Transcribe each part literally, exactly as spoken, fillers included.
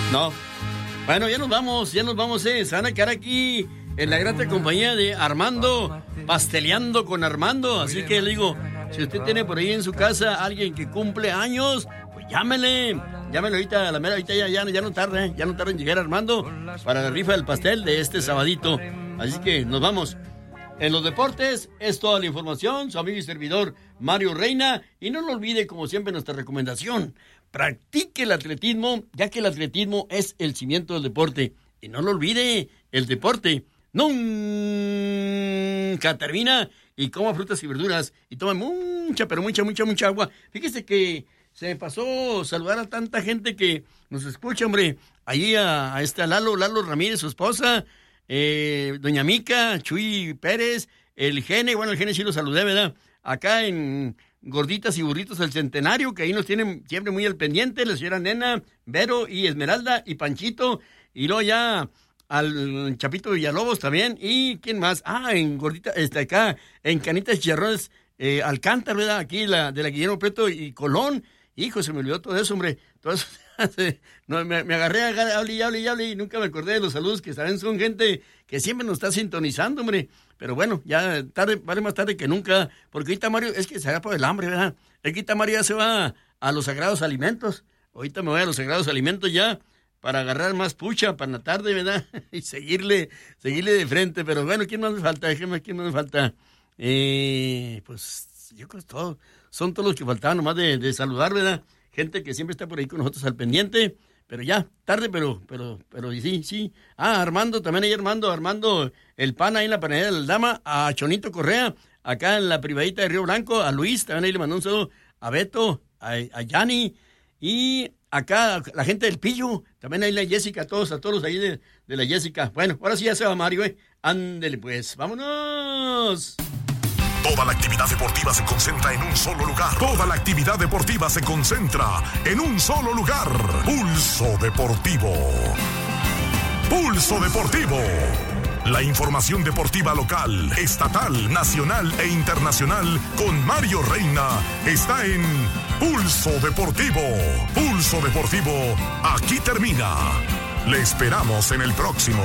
No. Bueno, ya nos vamos, ya nos vamos, eh. Se van a quedar aquí en la grata compañía de Armando, pasteleando con Armando. Así que le digo, si usted tiene por ahí en su casa alguien que cumple años, pues llámele. Llámele ahorita a la mera, ahorita ya, ya, ya no tarda, ¿eh? Ya no tarda en llegar Armando para la rifa del pastel de este sabadito. Así que nos vamos. En los deportes es toda la información. Su amigo y servidor Mario Reina. Y no lo olvide, como siempre, nuestra recomendación. Practique el atletismo, ya que el atletismo es el cimiento del deporte. Y no lo olvide, el deporte nunca termina. Y coma frutas y verduras. Y toma mucha, pero mucha, mucha, mucha agua. Fíjese que se me pasó saludar a tanta gente que nos escucha, hombre. Allí a, a este Lalo, Lalo Ramírez, su esposa. Eh, doña Mica, Chuy Pérez, el Gene, bueno, el Gene sí lo saludé, ¿verdad? Acá en Gorditas y Burritos del Centenario, que ahí nos tienen siempre muy al pendiente, la señora Nena, Vero y Esmeralda y Panchito, y luego ya al Chapito Villalobos también, y ¿quién más? Ah, en Gordita, este, acá, en Canitas Chicharrones, eh, Alcántara, ¿verdad? Aquí la, de la Guillermo Prieto y Colón. Hijo, se me olvidó todo eso, hombre. Todo eso, no, me, me agarré a hable y hable y hable y nunca me acordé de los saludos, que saben, son gente que siempre nos está sintonizando, hombre. Pero bueno, ya tarde, vale más tarde que nunca, porque ahorita Mario, es que se haga por el hambre, ¿verdad? Es que ahorita Mario ya se va a los sagrados alimentos. Ahorita me voy a los sagrados alimentos ya para agarrar más pucha para la tarde, ¿verdad? Y seguirle, seguirle de frente. Pero bueno, ¿quién más me falta? Déjeme, ¿quién más me falta? Eh, pues yo creo que todo. Son todos los que faltaban nomás de, de saludar, ¿verdad? Gente que siempre está por ahí con nosotros al pendiente. Pero ya, tarde, pero, pero, pero sí, sí. Ah, Armando, también ahí Armando, Armando, el pan ahí en la panadería de la Dama, a Chonito Correa, acá en la privadita de Río Blanco, a Luis, también ahí le mandó un saludo, a Beto, a, a Yanni, y acá la gente del Pillo, también ahí la Jessica, a todos, a todos ahí de, de la Jessica. Bueno, ahora sí ya se va Mario, ¿eh? Ándele pues, vámonos. Toda la actividad deportiva se concentra en un solo lugar. Toda la actividad deportiva se concentra en un solo lugar. Pulso Deportivo. Pulso Deportivo. La información deportiva local, estatal, nacional e internacional con Mario Reina está en Pulso Deportivo. Pulso Deportivo, aquí termina. Le esperamos en el próximo.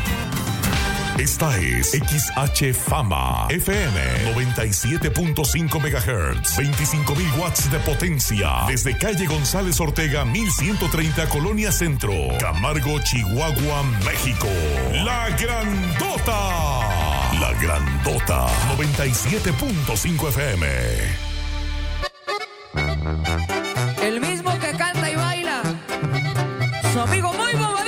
Esta es X H Fama F M noventa y siete punto cinco megahertz, veinticinco mil watts de potencia, desde calle González Ortega mil ciento treinta, Colonia Centro, Camargo, Chihuahua, México. La Grandota. La Grandota noventa y siete punto cinco F M. El mismo que canta y baila, su amigo muy bobo.